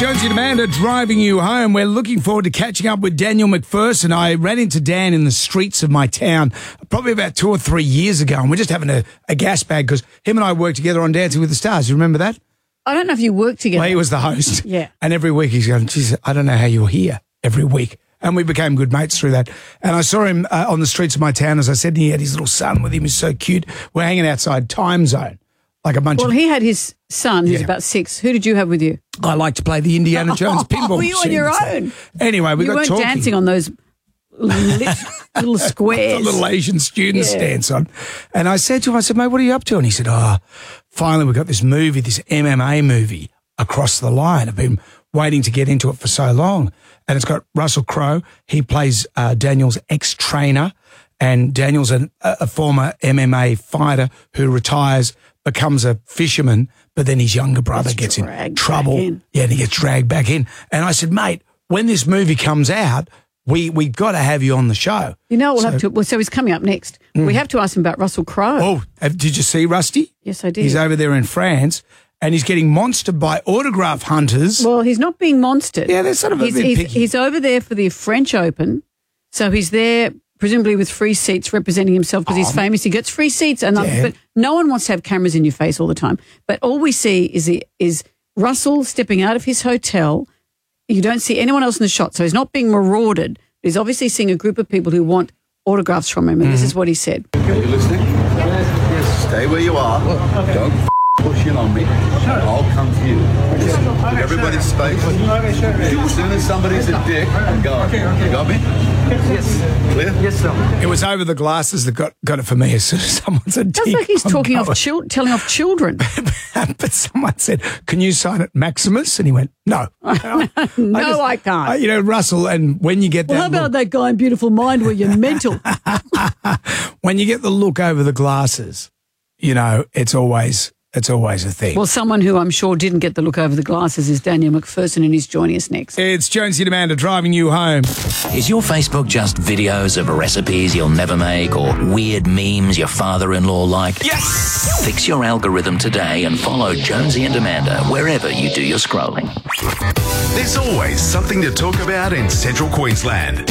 Jonesy and Amanda driving you home. We're looking forward to catching up with Daniel McPherson. I ran into Dan in the streets of my town probably about 2 or 3 years ago, and we're just having a gas bag because him and I worked together on Dancing with the Stars. You remember that? I don't know if you worked together. Well, he was the host. Yeah. And every week he's going, geez, I don't know how you're here every week. And we became good mates through that. And I saw him on the streets of my town, as I said, and he had his little son with him. He's so cute. We're hanging outside Time Zone. Like a bunch Well, of... he had his son who's about 6. Who did you have with you? I like to play the Indiana Jones pinball Were you on your own? Anyway, we you got weren't talking. dancing on those little squares. The little Asian students dance on. And I said to him, mate, what are you up to? And he said, finally we got this movie, this MMA movie, Across the Line. I've been waiting to get into it for so long. And it's got Russell Crowe. He plays Daniel's ex-trainer. And Daniel's a former MMA fighter who retires, becomes a fisherman, but then his younger brother gets in trouble. Yeah, and he gets dragged back in. And I said, mate, when this movie comes out, we've got to have you on the show. You know what we'll have to... Well, so he's coming up next. We have to ask him about Russell Crowe. Oh, did you see Rusty? Yes, I did. He's over there in France, and he's getting monstered by autograph hunters. Well, he's not being monstered. Yeah, they're sort of a bit picky. He's over there for the French Open, so he's there presumably with free seats representing himself because he's famous. He gets free seats, but no one wants to have cameras in your face all the time. But all we see is Russell stepping out of his hotel. You don't see anyone else in the shot, so he's not being marauded. He's obviously seeing a group of people who want autographs from him, and this is what he said. Are you listening? Yes. Stay where you are. Don't push in on me. I'll come to you. Give everybody space. As soon as somebody's a dick, I'm going. You got me? Yes. Clear? Yes, sir. It was over the glasses that got it for me. As soon as someone's a dick, Sounds like he's telling off children. But someone said, can you sign it Maximus? And he went, no. I can't. Russell, and when you get that how about that guy in Beautiful Mind where you're mental? when you get the look over the glasses, it's always a thing. Well, someone who I'm sure didn't get the look over the glasses is Daniel McPherson, and he's joining us next. It's Jonesy and Amanda driving you home. Is your Facebook just videos of recipes you'll never make or weird memes your father-in-law like? Yes! Fix your algorithm today and follow Jonesy and Amanda wherever you do your scrolling. There's always something to talk about in Central Queensland.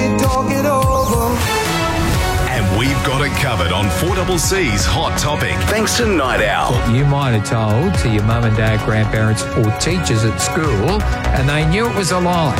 And we've got it covered on 4CC's Hot Topic. Thanks to Night Owl. You might have told to your mum and dad, grandparents or teachers at school, and they knew it was a lie.